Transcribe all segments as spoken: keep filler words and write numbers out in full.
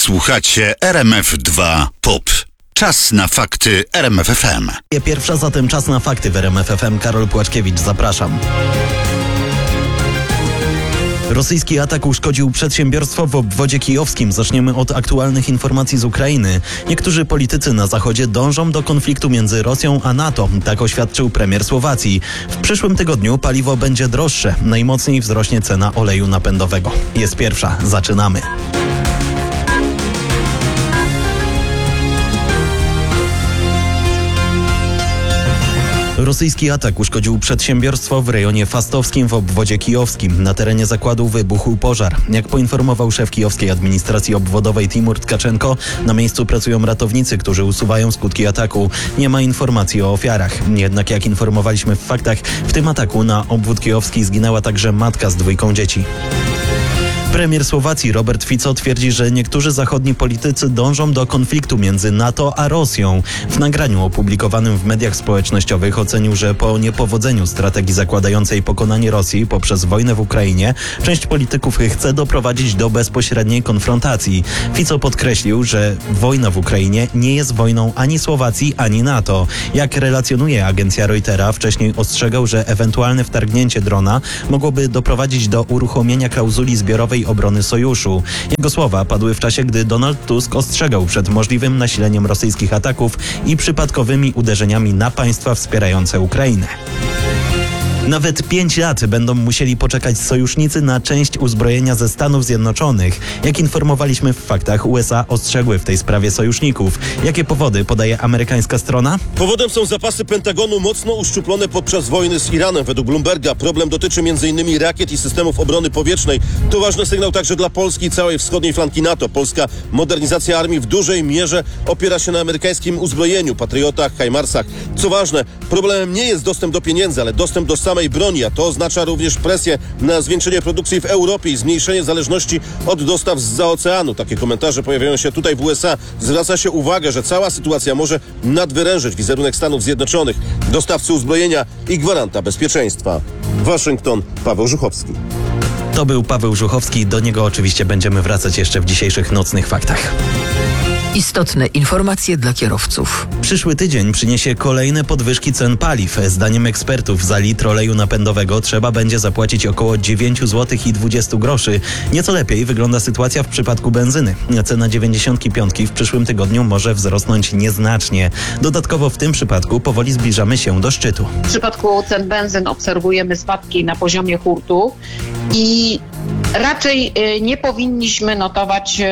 Słuchacie R M F dwa Pop. Czas na fakty R M F F M. Pierwsza zatem czas na fakty w R M F F M. Karol Płaczkiewicz, zapraszam. Rosyjski atak uszkodził przedsiębiorstwo w obwodzie kijowskim. Zaczniemy od aktualnych informacji z Ukrainy. Niektórzy politycy na Zachodzie dążą do konfliktu między Rosją a NATO. Tak oświadczył premier Słowacji. W przyszłym tygodniu paliwo będzie droższe. Najmocniej wzrośnie cena oleju napędowego. Jest pierwsza. Zaczynamy. Rosyjski atak uszkodził przedsiębiorstwo w rejonie fastowskim w obwodzie kijowskim. Na terenie zakładu wybuchł pożar. Jak poinformował szef kijowskiej administracji obwodowej Timur Tkaczenko, na miejscu pracują ratownicy, którzy usuwają skutki ataku. Nie ma informacji o ofiarach. Jednak jak informowaliśmy w faktach, w tym ataku na obwód kijowski zginęła także matka z dwójką dzieci. Premier Słowacji Robert Fico twierdzi, że niektórzy zachodni politycy dążą do konfliktu między NATO a Rosją. W nagraniu opublikowanym w mediach społecznościowych ocenił, że po niepowodzeniu strategii zakładającej pokonanie Rosji poprzez wojnę w Ukrainie, część polityków chce doprowadzić do bezpośredniej konfrontacji. Fico podkreślił, że wojna w Ukrainie nie jest wojną ani Słowacji, ani NATO. Jak relacjonuje agencja Reutera, wcześniej ostrzegał, że ewentualne wtargnięcie drona mogłoby doprowadzić do uruchomienia klauzuli zbiorowej obrony sojuszu. Jego słowa padły w czasie, gdy Donald Tusk ostrzegał przed możliwym nasileniem rosyjskich ataków i przypadkowymi uderzeniami na państwa wspierające Ukrainę. Nawet pięć lat będą musieli poczekać sojusznicy na część uzbrojenia ze Stanów Zjednoczonych. Jak informowaliśmy w faktach, U S A ostrzegły w tej sprawie sojuszników. Jakie powody podaje amerykańska strona? Powodem są zapasy Pentagonu mocno uszczuplone podczas wojny z Iranem. Według Bloomberga problem dotyczy m in rakiet i systemów obrony powietrznej. To ważny sygnał także dla Polski i całej wschodniej flanki NATO. Polska modernizacja armii w dużej mierze opiera się na amerykańskim uzbrojeniu, patriotach, Hajmarsach. Co ważne, problemem nie jest dostęp do pieniędzy, ale dostęp do samej broni, a to oznacza również presję na zwiększenie produkcji w Europie i zmniejszenie zależności od dostaw zza oceanu. Takie komentarze pojawiają się tutaj w U S A. Zwraca się uwagę, że cała sytuacja może nadwyrężyć wizerunek Stanów Zjednoczonych, dostawcy uzbrojenia i gwaranta bezpieczeństwa. Waszyngton, Paweł Żuchowski. To był Paweł Żuchowski. Do niego oczywiście będziemy wracać jeszcze w dzisiejszych nocnych faktach. Istotne informacje dla kierowców. Przyszły tydzień przyniesie kolejne podwyżki cen paliw. Zdaniem ekspertów za litr oleju napędowego trzeba będzie zapłacić około dziewięć złotych i dwadzieścia groszy. Nieco lepiej wygląda sytuacja w przypadku benzyny. Cena dziewięćdziesiątki piątki w przyszłym tygodniu może wzrosnąć nieznacznie. Dodatkowo w tym przypadku powoli zbliżamy się do szczytu. W przypadku cen benzyn obserwujemy spadki na poziomie hurtu i raczej nie powinniśmy notować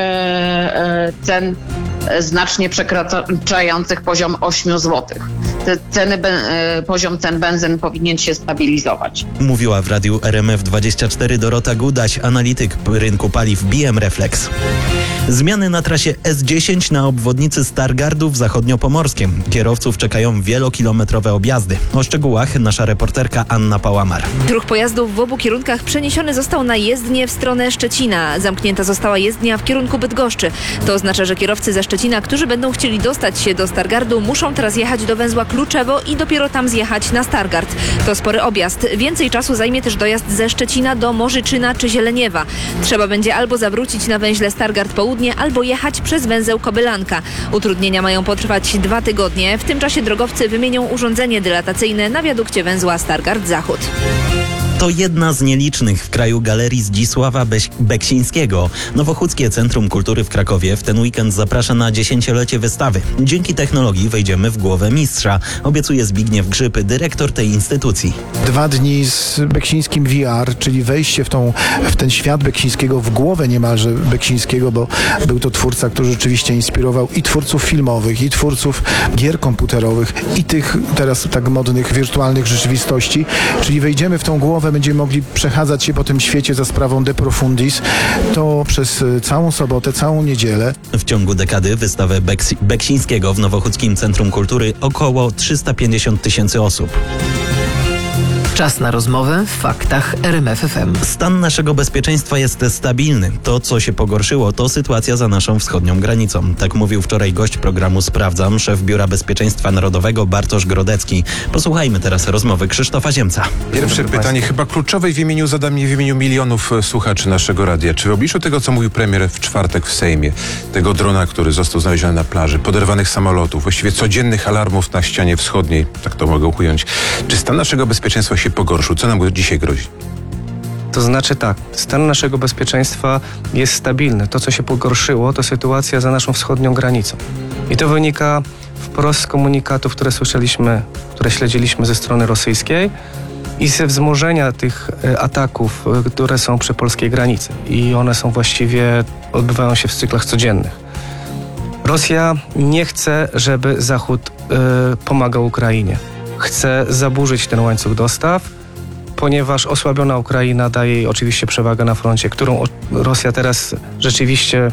cen znacznie przekraczających poziom osiem złotych. Te ceny, poziom cen benzyn powinien się stabilizować. Mówiła w radiu R M F dwadzieścia cztery Dorota Gudaś, analityk rynku paliw B M Reflex. Zmiany na trasie S dziesięć na obwodnicy Stargardu w Zachodniopomorskiem. Kierowców czekają wielokilometrowe objazdy. O szczegółach nasza reporterka Anna Pałamar. Ruch pojazdów w obu kierunkach przeniesiony został na jezdnię w stronę Szczecina. Zamknięta została jezdnia w kierunku Bydgoszczy. To oznacza, że kierowcy ze Szczecina, którzy będą chcieli dostać się do Stargardu, muszą teraz jechać do węzła Kluczewo i dopiero tam zjechać na Stargard. To spory objazd. Więcej czasu zajmie też dojazd ze Szczecina do Morzyczyna czy Zieleniewa. Trzeba będzie albo zawrócić na węźle Stargard Południe, albo jechać przez węzeł Kobylanka. Utrudnienia mają potrwać dwa tygodnie. W tym czasie drogowcy wymienią urządzenie dylatacyjne na wiadukcie węzła Stargard Zachód. To jedna z nielicznych w kraju galerii Zdzisława Beś- Beksińskiego. Nowochódzkie Centrum Kultury w Krakowie w ten weekend zaprasza na dziesięciolecie wystawy. Dzięki technologii wejdziemy w głowę mistrza, obiecuje Zbigniew Grzyb, dyrektor tej instytucji. Dwa dni z Beksińskim V R, czyli wejście w, tą, w ten świat Beksińskiego, w głowę niemalże Beksińskiego, bo był to twórca, który rzeczywiście inspirował i twórców filmowych, i twórców gier komputerowych, i tych teraz tak modnych wirtualnych rzeczywistości, czyli wejdziemy w tą głowę, będziemy mogli przechadzać się po tym świecie za sprawą De Profundis. To przez całą sobotę, całą niedzielę. W ciągu dekady wystawę Beks- Beksińskiego w Nowochódzkim Centrum Kultury około trzysta pięćdziesiąt tysięcy osób. Czas na rozmowę w faktach R M F F M. Stan naszego bezpieczeństwa jest stabilny. To, co się pogorszyło, to sytuacja za naszą wschodnią granicą. Tak mówił wczoraj gość programu Sprawdzam, szef Biura Bezpieczeństwa Narodowego Bartosz Grodecki. Posłuchajmy teraz rozmowy Krzysztofa Ziemca. Pierwsze pytanie, chyba kluczowe w imieniu, zadam je w imieniu milionów słuchaczy naszego radia. Czy w obliczu tego, co mówił premier w czwartek w Sejmie, tego drona, który został znaleziony na plaży, poderwanych samolotów, właściwie codziennych alarmów na ścianie wschodniej, tak to mogę ująć, czy stan naszego bezpieczeństwa się pogorszył? Co nam dzisiaj grozi? To znaczy tak, stan naszego bezpieczeństwa jest stabilny. To, co się pogorszyło, to sytuacja za naszą wschodnią granicą. I to wynika wprost z komunikatów, które słyszeliśmy, które śledziliśmy ze strony rosyjskiej i ze wzmożenia tych ataków, które są przy polskiej granicy. I one są właściwie, odbywają się w cyklach codziennych. Rosja nie chce, żeby Zachód y, pomagał Ukrainie. Chce zaburzyć ten łańcuch dostaw, ponieważ osłabiona Ukraina daje jej oczywiście przewagę na froncie, którą Rosja teraz rzeczywiście,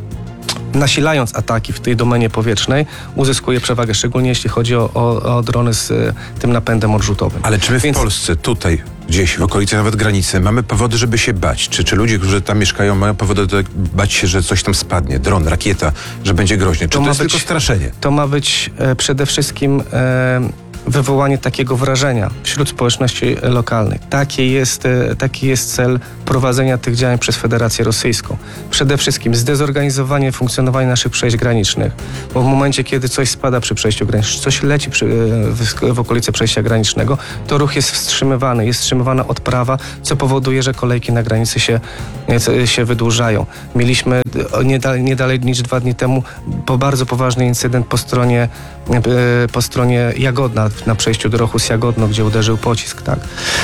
nasilając ataki w tej domenie powietrznej, uzyskuje przewagę, szczególnie jeśli chodzi o, o, o drony z y, tym napędem odrzutowym. Ale czy my w Więc... Polsce, tutaj, gdzieś w okolicy nawet granicy, mamy powody, żeby się bać? Czy, czy ludzie, którzy tam mieszkają, mają powody do, bać się, że coś tam spadnie, dron, rakieta, że będzie groźnie? Czy to, to jest być, tylko straszenie? To ma być e, przede wszystkim e, wywołanie takiego wrażenia wśród społeczności lokalnej. Taki jest, taki jest cel prowadzenia tych działań przez Federację Rosyjską. Przede wszystkim zdezorganizowanie funkcjonowania naszych przejść granicznych, bo w momencie, kiedy coś spada przy przejściu granicznym, coś leci przy, w, w okolicy przejścia granicznego, to ruch jest wstrzymywany, jest wstrzymywana odprawa, co powoduje, że kolejki na granicy się, się wydłużają. Mieliśmy nie, da, nie dalej niż dwa dni temu po bardzo poważny incydent po stronie, po stronie Jagodna, na przejściu do Rochus Jagodno, gdzie uderzył pocisk, tak.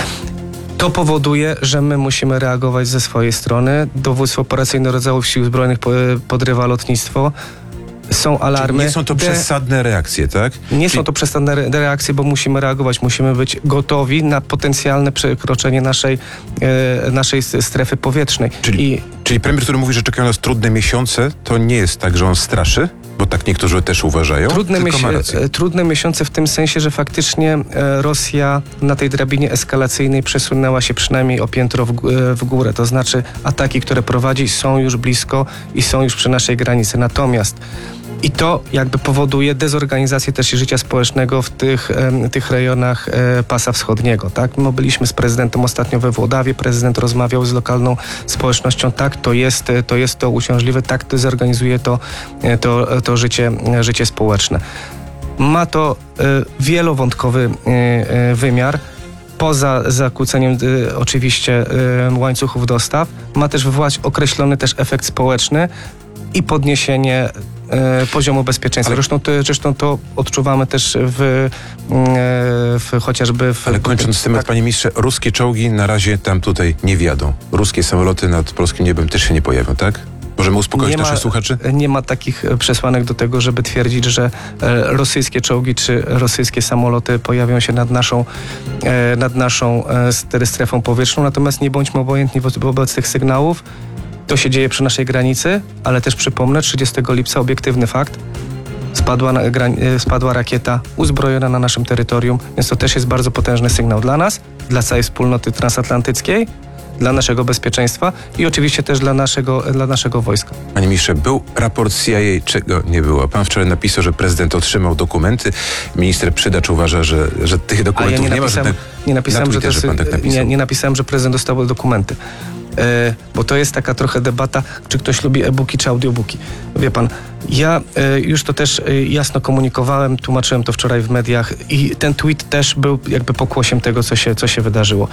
To powoduje, że my musimy reagować ze swojej strony. Dowództwo operacyjne rodzajów Sił Zbrojnych podrywa lotnictwo. Są alarmy. Czyli nie są to De... przesadne reakcje, tak? Nie Czyli... są to przesadne re- reakcje, bo musimy reagować, musimy być gotowi na potencjalne przekroczenie naszej, e, naszej strefy powietrznej. Czyli, I... czyli premier, który mówi, że czekają nas trudne miesiące, to nie jest tak, że on straszy? Bo tak niektórzy też uważają. Trudne, tylko ma miesi- rację. trudne miesiące w tym sensie, że faktycznie e, Rosja na tej drabinie eskalacyjnej przesunęła się przynajmniej o piętro w, g- w górę. To znaczy ataki, które prowadzi, są już blisko i są już przy naszej granicy. Natomiast i to jakby powoduje dezorganizację też życia społecznego w tych, e, tych rejonach e, pasa wschodniego. Tak? My byliśmy z prezydentem ostatnio we Włodawie, prezydent rozmawiał z lokalną społecznością. Tak, to jest to, jest to uciążliwe, tak to zorganizuje to, to, to życie, życie społeczne. Ma to e, wielowątkowy e, e, wymiar. Poza zakłóceniem y, oczywiście y, łańcuchów dostaw, ma też wywołać określony też efekt społeczny i podniesienie y, poziomu bezpieczeństwa. Ale... Zresztą, to, zresztą to odczuwamy też w, y, w chociażby w... Ale kończąc temat, tak. Panie ministrze, ruskie czołgi na razie tam tutaj nie wjadą. Ruskie samoloty nad polskim niebem też się nie pojawią, tak? Możemy uspokoić nie naszych ma, słuchaczy? Nie ma takich przesłanek do tego, żeby twierdzić, że e, rosyjskie czołgi czy rosyjskie samoloty pojawią się nad naszą, e, nad naszą e, strefą powietrzną. Natomiast nie bądźmy obojętni wo- wobec tych sygnałów. To się dzieje przy naszej granicy, ale też przypomnę, trzydziestego lipca obiektywny fakt. Spadła, na, gra, spadła rakieta uzbrojona na naszym terytorium, więc to też jest bardzo potężny sygnał dla nas, dla całej wspólnoty transatlantyckiej, dla naszego bezpieczeństwa i oczywiście też dla naszego, dla naszego wojska. Panie ministrze, był raport C I A, czego nie było? Pan wczoraj napisał, że prezydent otrzymał dokumenty. Minister Przydacz uważa, że, że tych dokumentów ja nie, nie ma. napisałem, Że nie, napisałem, że to jest, pan tak napisał. nie, nie napisałem, że prezydent dostał dokumenty. E, bo to jest taka trochę debata, czy ktoś lubi e-booki, czy audiobooki. Wie pan, ja e, już to też e, jasno komunikowałem, tłumaczyłem to wczoraj w mediach i ten tweet też był jakby pokłosiem tego, co się, co się wydarzyło.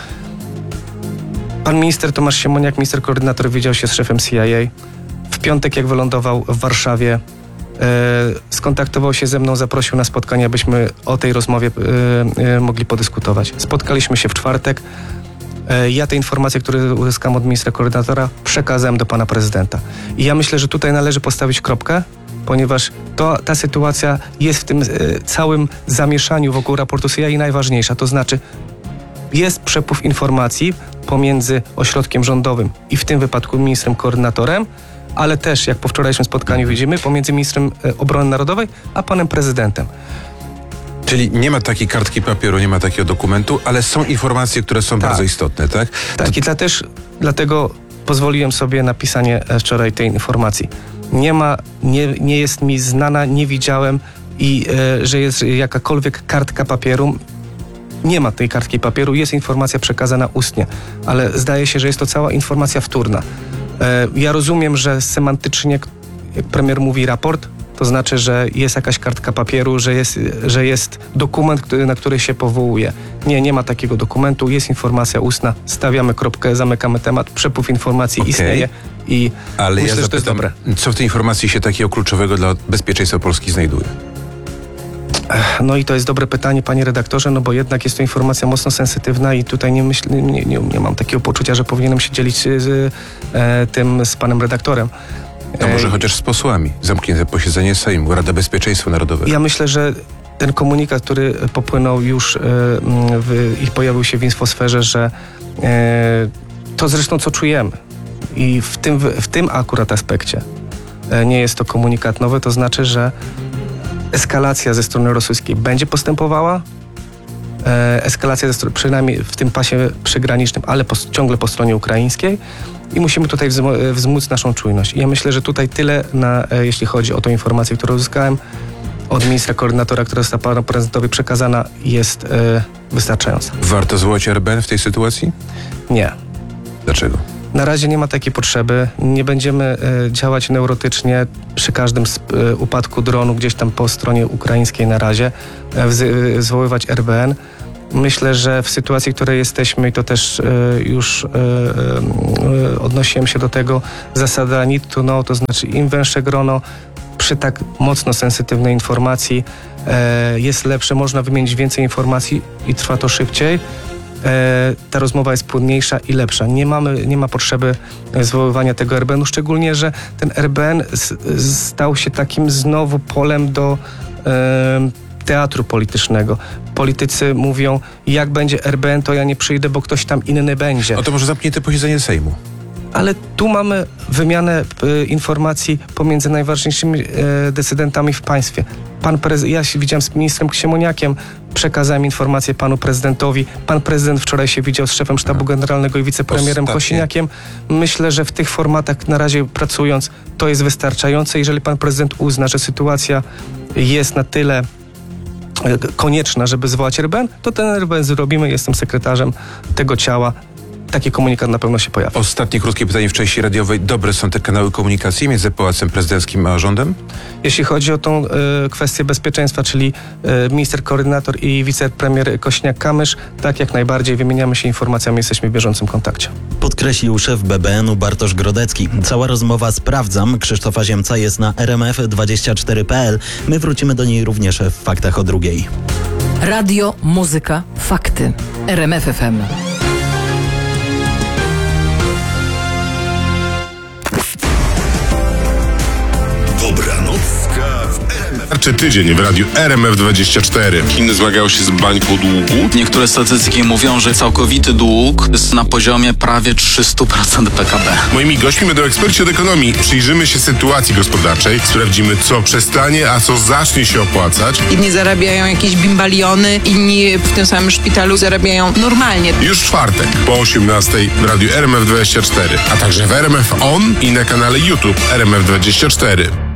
Pan minister Tomasz Siemoniak, minister koordynator, widział się z szefem C I A. W piątek, jak wylądował w Warszawie, e, skontaktował się ze mną, zaprosił na spotkanie, abyśmy o tej rozmowie e, e, mogli podyskutować. Spotkaliśmy się w czwartek. E, ja te informacje, które uzyskałem od ministra koordynatora, przekazałem do pana prezydenta. I ja myślę, że tutaj należy postawić kropkę, ponieważ to, ta sytuacja jest w tym e, całym zamieszaniu wokół raportu C I A najważniejsza. To znaczy, jest przepływ informacji pomiędzy ośrodkiem rządowym i w tym wypadku ministrem koordynatorem, ale też, jak po wczorajszym spotkaniu widzimy, pomiędzy ministrem obrony narodowej a panem prezydentem. Czyli nie ma takiej kartki papieru, nie ma takiego dokumentu, ale są informacje, które są Tak. bardzo istotne, tak? Tak, To- i dla też, dlatego pozwoliłem sobie napisanie e, wczoraj tej informacji. Nie ma, nie, nie jest mi znana, nie widziałem i e, że jest jakakolwiek kartka papieru. Nie ma tej kartki papieru, jest informacja przekazana ustnie, ale zdaje się, że jest to cała informacja wtórna. E, ja rozumiem, że semantycznie, jak premier mówi raport, to znaczy, że jest jakaś kartka papieru, że jest, że jest dokument, który, na który się powołuje. Nie, nie ma takiego dokumentu, jest informacja ustna, stawiamy kropkę, zamykamy temat, przepływ informacji Okej. istnieje i Ale myślę, ja że to jest zapytam, dobre. co w tej informacji się takiego kluczowego dla bezpieczeństwa Polski znajduje? No i to jest dobre pytanie, panie redaktorze, no bo jednak jest to informacja mocno sensytywna i tutaj nie, myśl, nie, nie, nie mam takiego poczucia, że powinienem się dzielić z e, tym z panem redaktorem. To może E, chociaż z posłami. Zamknięte posiedzenie Sejmu, Rada Bezpieczeństwa Narodowego. Ja myślę, że ten komunikat, który popłynął już e, w, i pojawił się w infosferze, że e, to zresztą co czujemy i w tym, w tym akurat aspekcie e, nie jest to komunikat nowy, to znaczy, że eskalacja ze strony rosyjskiej będzie postępowała, e, eskalacja ze strony, przynajmniej w tym pasie przygranicznym, ale po, ciągle po stronie ukraińskiej i musimy tutaj wzmo- wzmóc naszą czujność. I ja myślę, że tutaj tyle, na, e, jeśli chodzi o tą informację, którą uzyskałem od ministra koordynatora, która została panu prezydentowi przekazana, jest e, wystarczająca. Warto zwołać R B N w tej sytuacji? Nie. Dlaczego? Na razie nie ma takiej potrzeby. Nie będziemy e, działać neurotycznie przy każdym sp- e, upadku dronu gdzieś tam po stronie ukraińskiej na razie, e, wzy- e, zwoływać R B N. Myślę, że w sytuacji, w której jesteśmy i to też e, już e, e, odnosiłem się do tego, zasada need to know, to znaczy im węższe grono przy tak mocno sensitywnej informacji e, jest lepsze, można wymienić więcej informacji i trwa to szybciej. E, ta rozmowa jest płynniejsza i lepsza. Nie mamy, nie ma potrzeby zwoływania tego R B N-u, szczególnie, że ten R B N s, stał się takim znowu polem do e, teatru politycznego. Politycy mówią, jak będzie R B N, to ja nie przyjdę, bo ktoś tam inny będzie. No to może zamknięte posiedzenie Sejmu. Ale tu mamy wymianę e, informacji pomiędzy najważniejszymi e, decydentami w państwie. Pan prez- ja się widziałem z ministrem Siemoniakiem, przekazałem informację panu prezydentowi. Pan prezydent wczoraj się widział z szefem sztabu generalnego i wicepremierem Ostatnie. Kosiniakiem. Myślę, że w tych formatach na razie pracując to jest wystarczające. Jeżeli pan prezydent uzna, że sytuacja jest na tyle e, konieczna, żeby zwołać R B N, to ten R B N zrobimy. Jestem sekretarzem tego ciała. Taki komunikat na pewno się pojawi. Ostatnie krótkie pytanie w części radiowej. Dobre są te kanały komunikacji między Pałacem Prezydenckim a rządem? Jeśli chodzi o tą e, kwestię bezpieczeństwa, czyli e, minister koordynator i wicepremier Kosiniak-Kamysz, tak jak najbardziej wymieniamy się informacjami, jesteśmy w bieżącym kontakcie. Podkreślił szef B B N-u Bartosz Grodecki. Cała rozmowa Sprawdzam Krzysztofa Ziemca jest na r m f dwadzieścia cztery kropka p l. My wrócimy do niej również w faktach o drugiej. Radio, muzyka, fakty. R M F F M. Dobranocka w R M F. Starczy tydzień w radiu R M F dwadzieścia cztery. Chiny zmagają się z bańką długu. Niektóre statystyki mówią, że całkowity dług jest na poziomie prawie trzysta procent P K B. Moimi gośćmi będą eksperci od ekonomii. Przyjrzymy się sytuacji gospodarczej, sprawdzimy, co przestanie, a co zacznie się opłacać. Inni zarabiają jakieś bimbaliony, inni w tym samym szpitalu zarabiają normalnie. Już w czwartek po osiemnastej w radiu R M F dwadzieścia cztery, a także w R M F On i na kanale YouTube R M F dwadzieścia cztery.